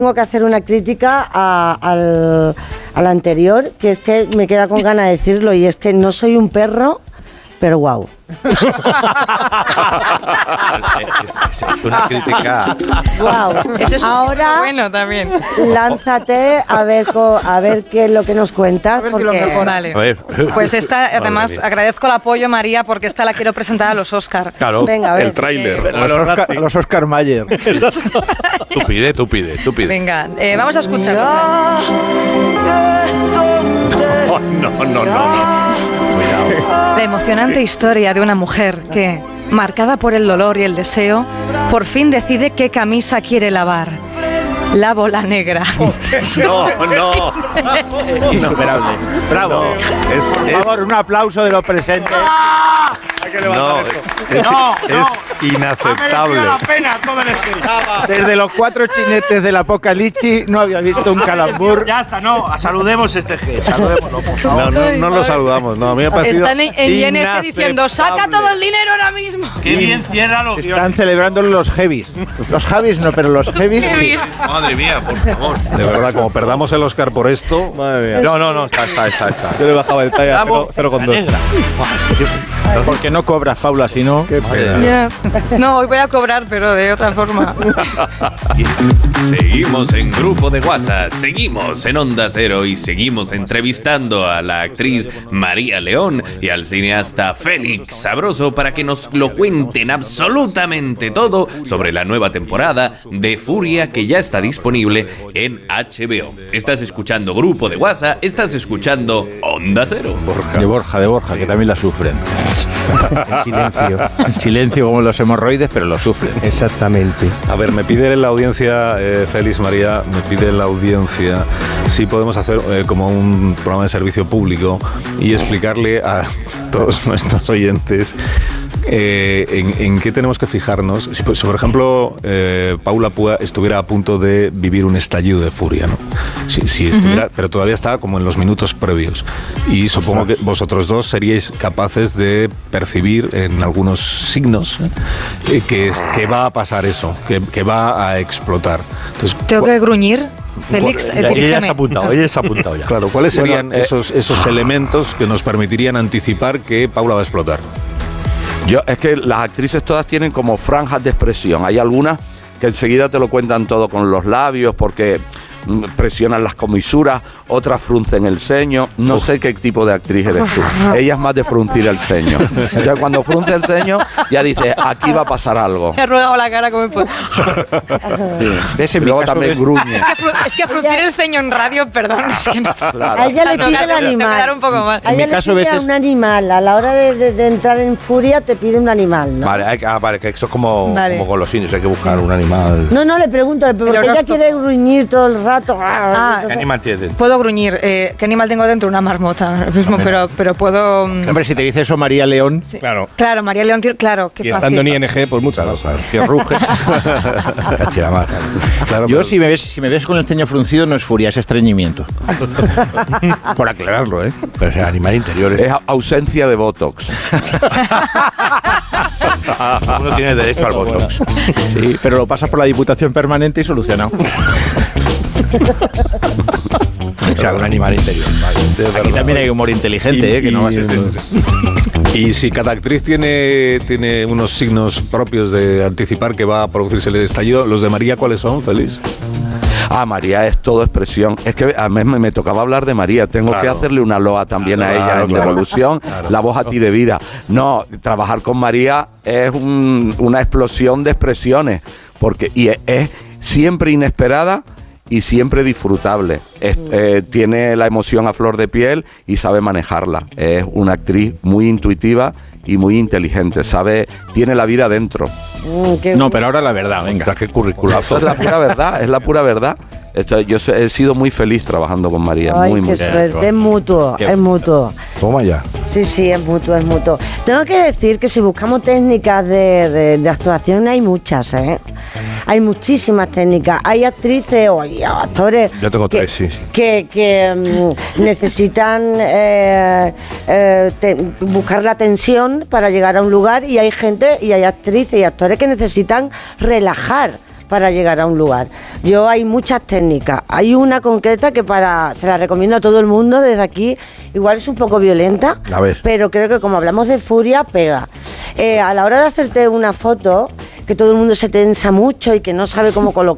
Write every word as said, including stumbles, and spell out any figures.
Tengo que hacer una crítica a, al, al anterior, que es que me queda con ganas de decirlo, y es que no soy un perro, pero guau. Es una crítica. Wow. Eso es Ahora bueno también. Lánzate a ver co, a ver qué es lo que nos cuentas, porque Vale. A ver. Pues esta, además, Madre mía. agradezco el apoyo, María, porque esta la quiero presentar a los Oscar. Claro, Venga, a ver. el tráiler. A los Oscar, a los Oscar Mayer. Tú pide, tú pide, tú pide. Venga, eh, vamos a escuchar. Oh, no, no, no, no. Cuidado. La emocionante historia de una mujer que, marcada por el dolor y el deseo, por fin decide qué camisa quiere lavar. Lavo la negra. No, no. Insuperable. Bravo. No, es, Por es, favor, un aplauso de los presentes. no, es, No, es no. inaceptable. pena todo el sketch. Desde los cuatro chinetes del Apocalipsis no había visto un calambur. Ya está, no, saludemos este sketch, saludémoslo, por favor. No, no, no lo saludamos. No, a mí me ha parecido Están en, en I N G diciendo, saca inaceptable. todo el dinero ahora mismo. Qué bien cierra los Están guiones. celebrando los heavies. Los Javis no, pero los heavies sí. Madre mía, por favor. De verdad, como perdamos el Oscar por esto. Madre mía. No, no, no, está, está, está. está. Yo le bajaba el talla a Vamos, cero coma dos. la negra. Porque no cobras, Paula, si no. Qué pena. Ya. No, hoy voy a cobrar, pero de otra forma. Seguimos en Grupo de WhatsApp, seguimos en Onda Cero y seguimos entrevistando a la actriz María León y al cineasta Félix Sabroso para que nos lo cuenten absolutamente todo sobre la nueva temporada de Furia que ya está disponible en H B O. Estás escuchando Grupo de WhatsApp, estás escuchando Onda Cero. De Borja, de Borja, que también la sufren. En silencio. En silencio como los hemorroides, pero lo sufren. Exactamente. A ver, me pide la audiencia, eh, Félix María, me pide la audiencia si podemos hacer eh, como un programa de servicio público y explicarle a todos nuestros oyentes eh, en, en qué tenemos que fijarnos. Si, si por ejemplo, eh, Paula Púa estuviera a punto de vivir un estallido de furia, ¿no? Si, si estuviera, uh-huh. Pero todavía está como en los minutos previos. Y supongo que vosotros dos seríais capaces de percibir en algunos signos eh, que, que va a pasar eso, que, que va a explotar. Entonces, Tengo que gruñir. Félix, eh, Ella ya dirígeme. se ha apuntado, ella se ha apuntado ya. Claro, ¿cuáles Bueno, serían eh, esos, esos elementos que nos permitirían anticipar que Paula va a explotar? Yo, es que las actrices todas tienen como franjas de expresión. Hay algunas que enseguida te lo cuentan todo con los labios porque mm, presionan las comisuras, otras fruncen el ceño. No sé qué tipo de actriz eres tú. Ella es más de fruncir el ceño. Entonces cuando frunce el ceño ya dices, aquí va a pasar algo. Me ha arrugado la cara como... Sí. De ese Y luego también gruñe. Es que, fru- es que fruncir el ceño en radio, perdón, es que no. Claro. a ella le Tengo pide que- el tengo que animal. dar un poco más. A En ella mi le caso, pide ves, a es- un animal. A la hora de, de, de entrar en furia te pide un animal, ¿no? Vale, hay que, ah, vale, que esto es como, Vale. como con los indios, hay que buscar un animal. No, no, le pregunto, porque ella horóscopo. quiere gruñir todo el rato. Ah, ¿Qué animal tienes? Puedo gruñir. Eh, ¿Qué animal tengo dentro? Una marmota ahora mismo, pero, pero puedo... mm, Hombre, si te dice eso María León, sí. Claro. Claro, María León, tío, claro, qué Y fácil. estando en I N G, pues muchas. Claro, claro. Que ruge. Tira más. Claro, yo pero- si me ves si me ves con el ceño fruncido no es furia, es estreñimiento. Por aclararlo, ¿eh? Pero ese animal interior es... Es ausencia de botox. Uno tiene derecho al botox. Sí, pero lo pasas por la Diputación Permanente y solucionado. O sea, un animal interior. Vale. Aquí también hay humor inteligente, Y- ¿eh? Que no va a ser... Y si cada actriz tiene, tiene unos signos propios de anticipar que va a producirse el estallido, ¿los de María cuáles son, Félix? Ah, María es todo expresión. Es que a mí me, me tocaba hablar de María. Tengo Claro. que hacerle una loa también Claro, a ella claro, en claro. Devolución. Claro. La voz a ti de vida. No, trabajar con María es un- una explosión de expresiones. Porque, y es, es siempre inesperada y siempre disfrutable. Es- eh, tiene la emoción a flor de piel y sabe manejarla. Es una actriz muy intuitiva y muy inteligente. Sabe, tiene la vida dentro. Mm, qué No, pero ahora la verdad, venga. Qué curriculazo. Esto es la pura verdad, es la pura verdad. Esto, yo he sido muy feliz trabajando con María. Ay, muy, qué muy suerte, es mutuo, Qué- es mutuo. Toma ya. Sí, sí, es mutuo, es mutuo. Tengo que decir que si buscamos técnicas de, de, de actuación hay muchas, ¿eh? Hay muchísimas técnicas. Hay actrices o hay actores Yo tengo que, tres, sí, sí. que, que mm, necesitan eh, eh, te- buscar la tensión para llegar a un lugar y hay gente y hay actrices y actores que necesitan relajar para llegar a un lugar. Yo hay muchas técnicas. Hay una concreta que para se la recomiendo a todo el mundo desde aquí. Igual es un poco violenta, A ver. pero creo que como hablamos de furia, pega. Eh, a la hora de hacerte una foto, que todo el mundo se tensa mucho y que no sabe cómo colocar